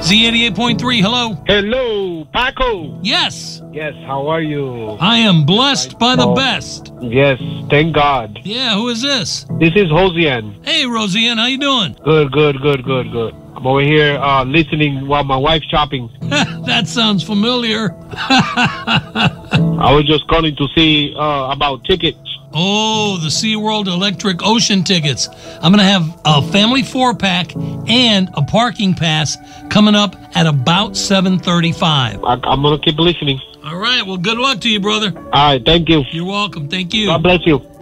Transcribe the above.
Z88.3, hello. Hello, Paco. Yes. Yes, how are you? I am blessed by the best. Yes, thank God. Yeah, who is this? This is Hosian. Hey, Roseanne, how you doing? Good. I'm over here listening while my wife's shopping. That sounds familiar. I was just calling to see about tickets. Oh, the SeaWorld Electric Ocean tickets. I'm going to have a family 4-pack and a parking pass coming up at about 7:35. I'm going to keep listening. All right, well, good luck to you, brother. All right, thank you. You're welcome. Thank you. God bless you.